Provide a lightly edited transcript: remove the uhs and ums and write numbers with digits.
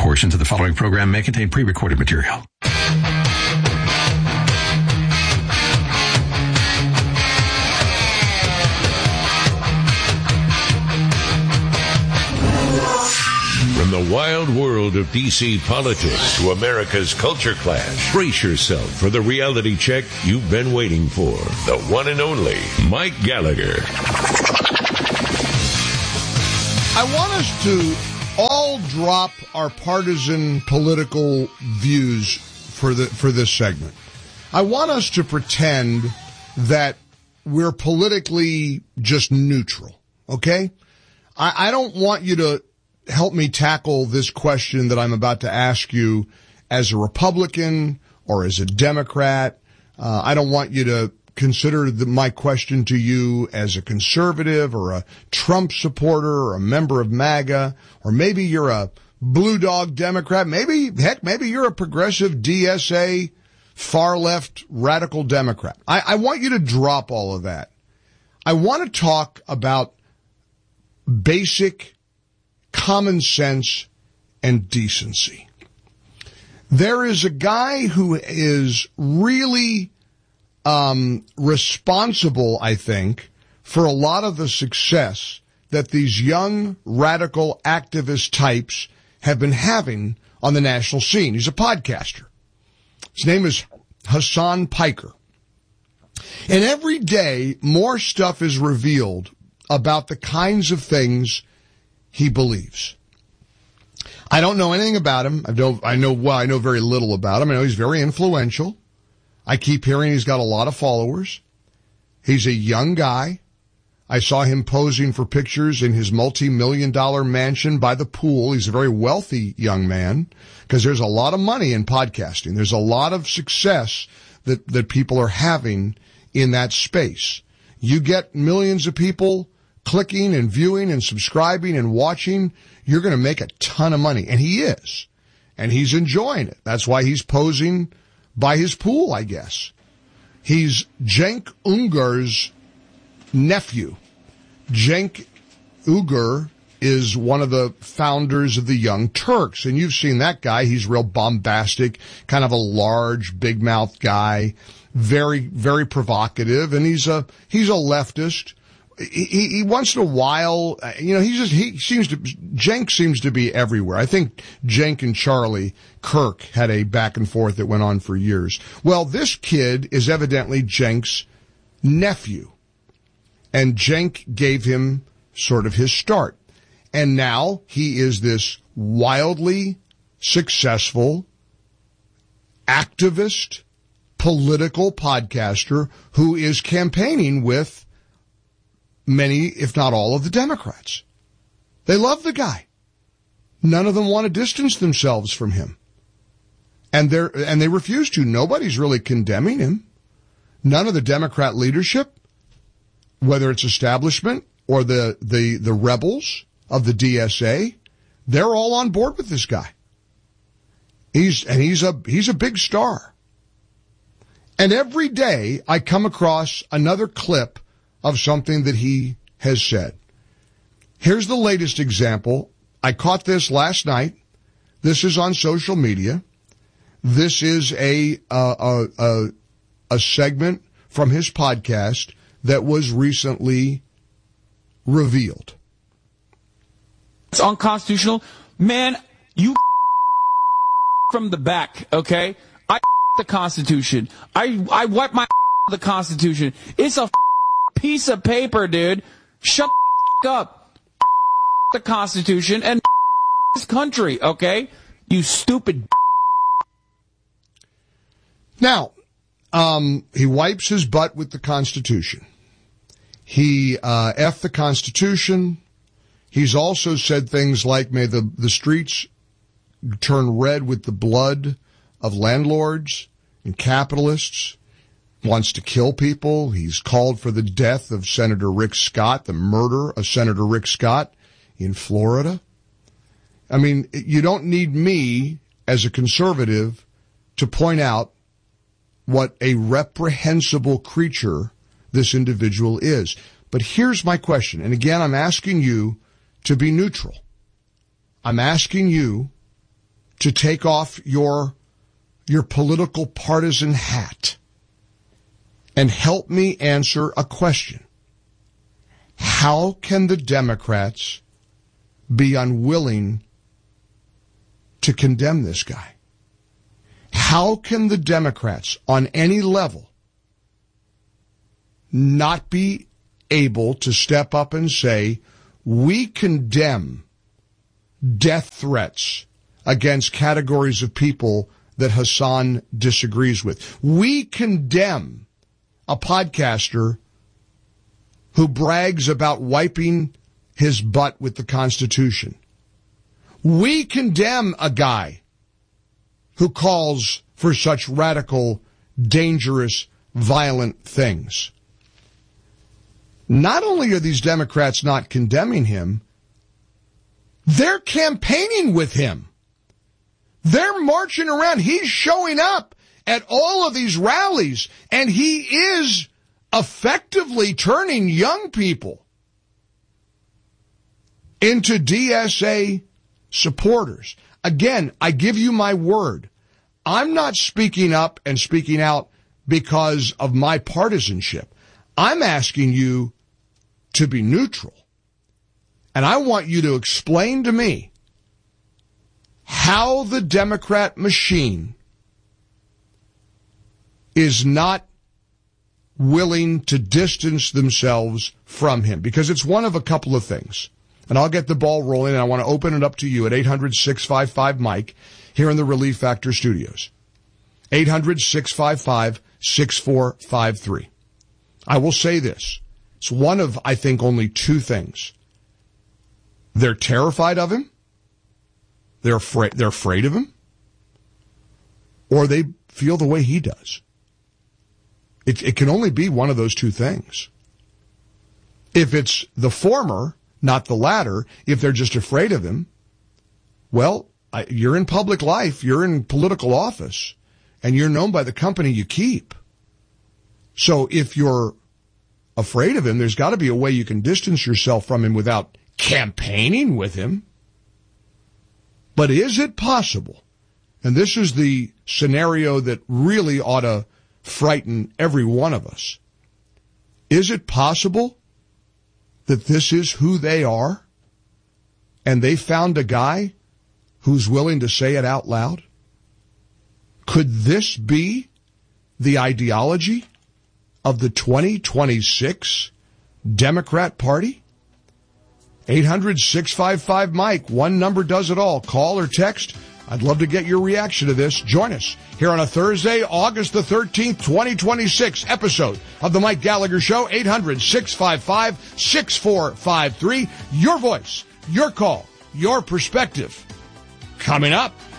Portions of the following program may contain pre-recorded material. From the wild world of D.C. politics to America's culture clash, brace yourself for the reality check you've been waiting for. The one and only Mike Gallagher. I want us to all drop our partisan political views for this segment. I want us to pretend that we're politically just neutral, okay? I don't want you to help me tackle this question that I'm about to ask you as a Republican or as a Democrat. I don't want you to consider my question to you as a conservative or a Trump supporter or a member of MAGA, or maybe you're a blue dog Democrat. Maybe you're a progressive DSA, far left radical Democrat. I want you to drop all of that. I want to talk about basic common sense and decency. There is a guy who is really responsible, I think, for a lot of the success that these young radical activist types have been having on the national scene. He's a podcaster. His name is Hasan Piker. And every day more stuff is revealed about the kinds of things he believes. I don't know anything about him. I know very little about him. I know he's very influential. I keep hearing he's got a lot of followers. He's a young guy. I saw him posing for pictures in his multi-million-dollar mansion by the pool. He's a very wealthy young man, because there's a lot of money in podcasting. There's a lot of success that people are having in that space. You get millions of people clicking and viewing and subscribing and watching, you're going to make a ton of money. And he is. And he's enjoying it. That's why he's posing by his pool, I guess. He's Cenk Uyghur's nephew. Cenk Uyghur is one of the founders of the Young Turks. And you've seen that guy. He's real bombastic, kind of a large, big-mouthed guy, very, very provocative. And he's a leftist. He once in a while, Cenk seems to be everywhere. I think Cenk and Charlie Kirk had a back and forth that went on for years. Well, this kid is evidently Cenk's nephew. And Cenk gave him sort of his start. And now he is this wildly successful activist, political podcaster who is campaigning with many, if not all, of the Democrats. They love the guy. None of them want to distance themselves from him. And they refuse to. Nobody's really condemning him. None of the Democrat leadership, whether it's establishment or the rebels of the DSA, they're all on board with this guy. He's a big star. And every day I come across another clip of something that he has said. Here's the latest example. I caught this last night. This is on social media. This is a segment from his podcast that was recently revealed. It's unconstitutional. Man, you from the back, okay? I the Constitution. I wipe my the Constitution. It's a piece of paper, dude. Shut up. The Constitution and this country, okay? You stupid. Now, he wipes his butt with the Constitution. He F the Constitution. He's also said things like, may the streets turn red with the blood of landlords and capitalists. Wants to kill people. He's called for the death of Senator Rick Scott, the murder of Senator Rick Scott in Florida. I mean, you don't need me as a conservative to point out what a reprehensible creature this individual is. But here's my question. And again, I'm asking you to be neutral. I'm asking you to take off your political partisan hat and help me answer a question. How can the Democrats be unwilling to condemn this guy? How can the Democrats on any level not be able to step up and say, we condemn death threats against categories of people that Hassan disagrees with? We condemn a podcaster who brags about wiping his butt with the Constitution. We condemn a guy who calls for such radical, dangerous, violent things. Not only are these Democrats not condemning him, they're campaigning with him. They're marching around. He's showing up at all of these rallies, and he is effectively turning young people into DSA supporters. Again, I give you my word. I'm not speaking up and speaking out because of my partisanship. I'm asking you to be neutral. And I want you to explain to me how the Democrat machine is not willing to distance themselves from him. Because it's one of a couple of things. And I'll get the ball rolling, and I want to open it up to you at 800-655-MIKE here in the Relief Factor studios. 800-655-6453. I will say this. It's one of, I think, only two things. They're terrified of him. They're afraid of him. Or they feel the way he does. It can only be one of those two things. If it's the former, not the latter, if they're just afraid of him, well, you're in public life, you're in political office, and you're known by the company you keep. So if you're afraid of him, there's got to be a way you can distance yourself from him without campaigning with him. But is it possible, and this is the scenario that really ought to frighten every one of us, is it possible that this is who they are, and they found a guy who's willing to say it out loud? Could this be the ideology of the 2026 Democrat Party? 800-655-MIKE. One number does it all. Call or text. I'd love to get your reaction to this. Join us here on a Thursday, August the 13th, 2026 episode of The Mike Gallagher Show. 800-655-6453. Your voice, your call, your perspective. Coming up.